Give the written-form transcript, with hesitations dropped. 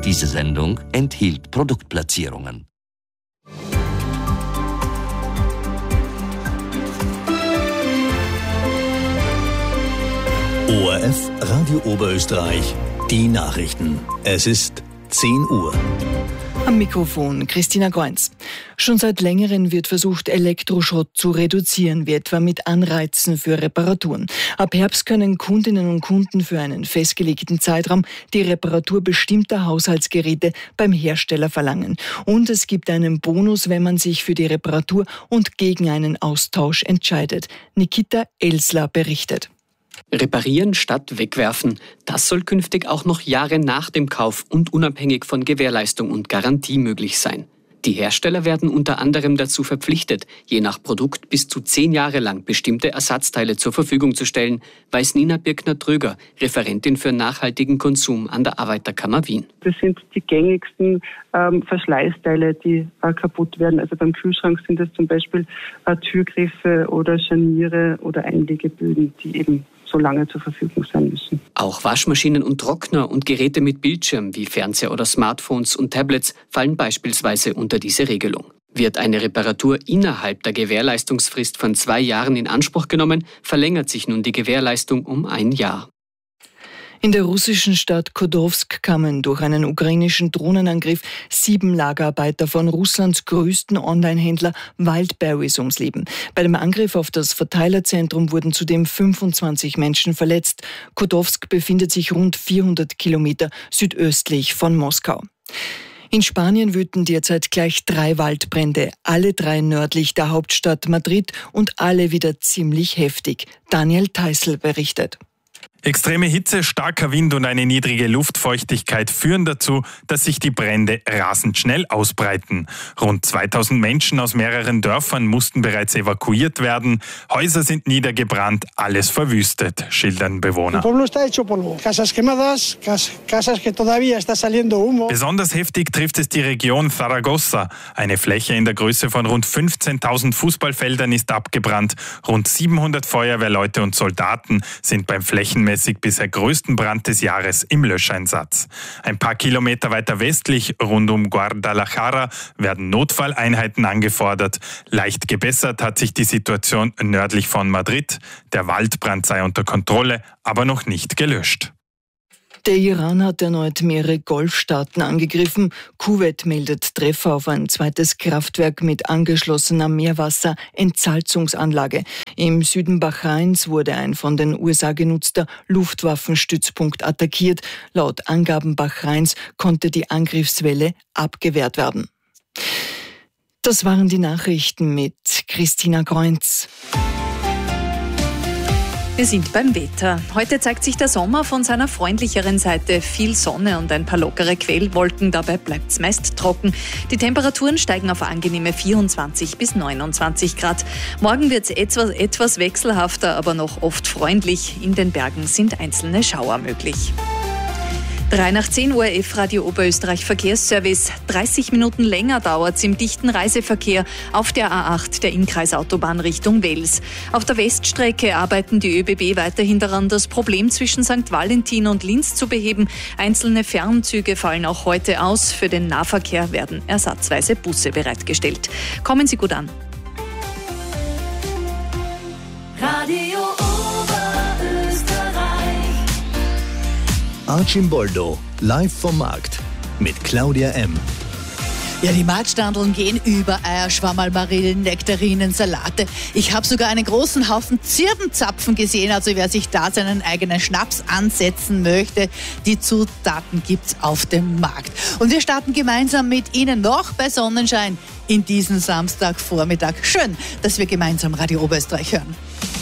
Diese Sendung enthielt Produktplatzierungen. ORF Radio Oberösterreich, die Nachrichten. Es ist 10 Uhr. Am Mikrofon Christina Goins. Schon seit längerem wird versucht, Elektroschrott zu reduzieren, wie etwa mit Anreizen für Reparaturen. Ab Herbst können Kundinnen und Kunden für einen festgelegten Zeitraum die Reparatur bestimmter Haushaltsgeräte beim Hersteller verlangen. Und es gibt einen Bonus, wenn man sich für die Reparatur und gegen einen Austausch entscheidet. Nikita Elsler berichtet. Reparieren statt wegwerfen, das soll künftig auch noch Jahre nach dem Kauf und unabhängig von Gewährleistung und Garantie möglich sein. Die Hersteller werden unter anderem dazu verpflichtet, je nach Produkt bis zu 10 Jahre lang bestimmte Ersatzteile zur Verfügung zu stellen, weiß Nina Birkner-Tröger, Referentin für nachhaltigen Konsum an der Arbeiterkammer Wien. Das sind die gängigsten Verschleißteile, die kaputt werden. Also beim Kühlschrank sind es zum Beispiel Türgriffe oder Scharniere oder Einlegeböden, die eben so lange zur Verfügung sein müssen. Auch Waschmaschinen und Trockner und Geräte mit Bildschirm wie Fernseher oder Smartphones und Tablets fallen beispielsweise unter diese Regelung. Wird eine Reparatur innerhalb der Gewährleistungsfrist von 2 Jahren in Anspruch genommen, verlängert sich nun die Gewährleistung um 1 Jahr. In der russischen Stadt Khodowsk kamen durch einen ukrainischen Drohnenangriff 7 Lagerarbeiter von Russlands größten Online-Händler Wildberries ums Leben. Bei dem Angriff auf das Verteilerzentrum wurden zudem 25 Menschen verletzt. Khodowsk befindet sich rund 400 Kilometer südöstlich von Moskau. In Spanien wüten derzeit gleich 3 Waldbrände, alle 3 nördlich der Hauptstadt Madrid und alle wieder ziemlich heftig. Daniel Theißl berichtet. Extreme Hitze, starker Wind und eine niedrige Luftfeuchtigkeit führen dazu, dass sich die Brände rasend schnell ausbreiten. Rund 2000 Menschen aus mehreren Dörfern mussten bereits evakuiert werden. Häuser sind niedergebrannt, alles verwüstet, schildern Bewohner. Besonders heftig trifft es die Region Zaragoza. Eine Fläche in der Größe von rund 15.000 Fußballfeldern ist abgebrannt. Rund 700 Feuerwehrleute und Soldaten sind beim flächenmäßig bisher größten Brand des Jahres im Löscheinsatz. Ein paar Kilometer weiter westlich, rund um Guadalajara, werden Notfalleinheiten angefordert. Leicht gebessert hat sich die Situation nördlich von Madrid. Der Waldbrand sei unter Kontrolle, aber noch nicht gelöscht. Der Iran hat erneut mehrere Golfstaaten angegriffen. Kuwait meldet Treffer auf ein zweites Kraftwerk mit angeschlossener Meerwasserentsalzungsanlage. Im Süden Bahrains wurde ein von den USA genutzter Luftwaffenstützpunkt attackiert. Laut Angaben Bahrains konnte die Angriffswelle abgewehrt werden. Das waren die Nachrichten mit Christina Goins. Wir sind beim Wetter. Heute zeigt sich der Sommer von seiner freundlicheren Seite. Viel Sonne und ein paar lockere Quellwolken, dabei bleibt es meist trocken. Die Temperaturen steigen auf angenehme 24 bis 29 Grad. Morgen wird es etwas wechselhafter, aber noch oft freundlich. In den Bergen sind einzelne Schauer möglich. 3 nach 10 ORF Radio Oberösterreich Verkehrsservice. 30 Minuten länger dauert es im dichten Reiseverkehr auf der A8 der Innkreisautobahn Richtung Wels. Auf der Weststrecke arbeiten die ÖBB weiterhin daran, das Problem zwischen St. Valentin und Linz zu beheben. Einzelne Fernzüge fallen auch heute aus. Für den Nahverkehr werden ersatzweise Busse bereitgestellt. Kommen Sie gut an. Radio Archimboldo, live vom Markt mit Claudia M. Ja, die Marktstandeln gehen über Eierschwammerl, Marillen, Nektarinen, Salate. Ich habe sogar einen großen Haufen Zirbenzapfen gesehen. Also wer sich da seinen eigenen Schnaps ansetzen möchte, die Zutaten gibt's auf dem Markt. Und wir starten gemeinsam mit Ihnen noch bei Sonnenschein in diesen Samstagvormittag. Schön, dass wir gemeinsam Radio Oberösterreich hören.